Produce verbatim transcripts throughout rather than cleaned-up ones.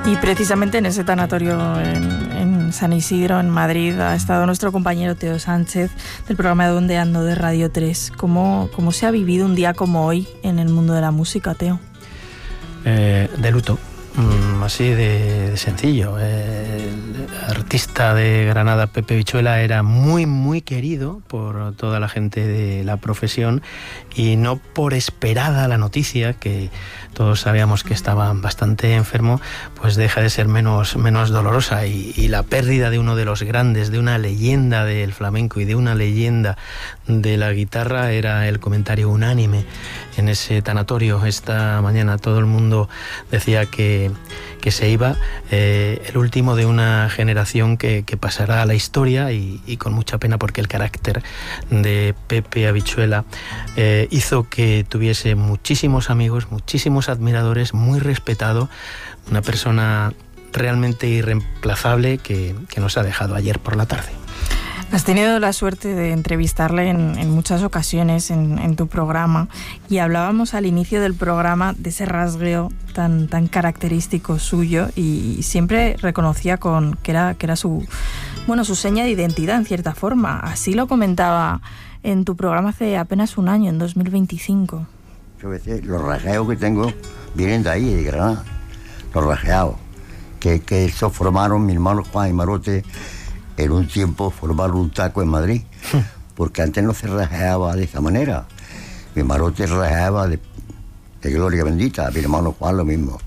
Y precisamente en ese tanatorio en, en San Isidro, en Madrid, ha estado nuestro compañero Teo Sánchez del programa de Ondeando de Radio tres. ¿Cómo, cómo se ha vivido un día como hoy en el mundo de la música, Teo? Eh, de luto, mm, así de, de sencillo. Eh, el artista de Granada, Pepe Vichuela, era muy, muy querido por toda la gente de la profesión, y no por esperada la noticia, que todos sabíamos que estaba bastante enfermo, pues deja de ser menos, menos dolorosa, y, y la pérdida de uno de los grandes, de una leyenda del flamenco y de una leyenda de la guitarra, era el comentario unánime en ese tanatorio. Esta mañana todo el mundo decía que, que se iba, eh, el último de una generación que, que pasará a la historia, y, y con mucha pena, porque el carácter de Pepe Habichuela eh, hizo que tuviese muchísimos amigos, muchísimos admiradores, muy respetado, una persona realmente irreemplazable que, que nos ha dejado ayer por la tarde. Has tenido la suerte de entrevistarle en, en muchas ocasiones en, en tu programa, y hablábamos al inicio del programa de ese rasgueo tan, tan característico suyo, y siempre reconocía con que era, que era su, bueno, su seña de identidad en cierta forma. Así lo comentaba en tu programa hace apenas un año, en dos mil veinticinco. Yo veces los rasgueos que tengo vienen de ahí, de Granada, los rasgueos, que, que eso formaron mi hermano Juan y Marote. En un tiempo formaron un taco en Madrid, porque antes no se rasgueaba de esa manera. Mi Marote rasgueaba de, de gloria bendita, mi hermano Juan lo mismo.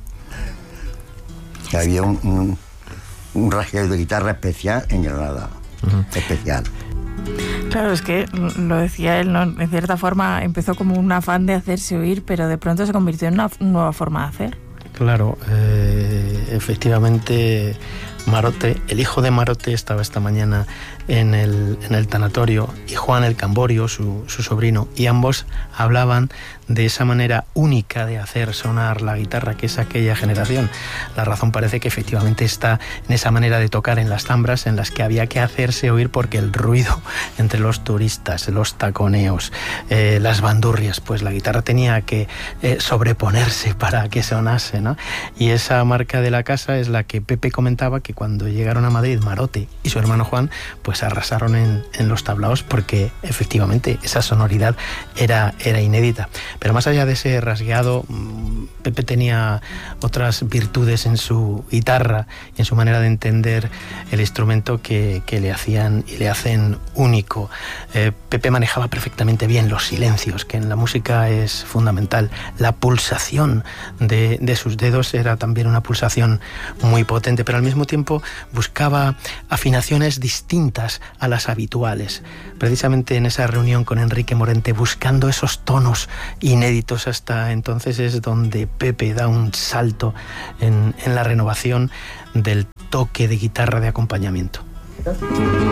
Que había un, un, un rasgueo de guitarra especial en Granada, uh-huh. especial. Claro, es que lo decía él, ¿no? En cierta forma empezó como un afán de hacerse oír, pero de pronto se convirtió en una nueva forma de hacer. Claro, eh, efectivamente, Marote, el hijo de Marote, estaba esta mañana en el, en el tanatorio, y Juan el Camborio, su, su sobrino, y ambos hablaban de esa manera única de hacer sonar la guitarra, que es aquella generación. La razón parece que efectivamente está en esa manera de tocar en las zambras, en las que había que hacerse oír, porque el ruido entre los turistas, los taconeos, eh, las bandurrias, pues la guitarra tenía que eh, sobreponerse para que sonase, ¿no? Y esa marca de la casa es la que Pepe comentaba, que cuando llegaron a Madrid Marote y su hermano Juan, pues arrasaron en, en los tablaos, porque efectivamente esa sonoridad era, era inédita. Pero más allá de ese rasgueado, Pepe tenía otras virtudes en su guitarra y en su manera de entender el instrumento que, que le hacían y le hacen único. Eh, Pepe manejaba perfectamente bien los silencios, que en la música es fundamental. La pulsación de, de sus dedos era también una pulsación muy potente, pero al mismo tiempo buscaba afinaciones distintas a las habituales. Precisamente en esa reunión con Enrique Morente, buscando esos tonos inéditos hasta entonces, es donde Pepe da un salto en, en la renovación del toque de guitarra de acompañamiento.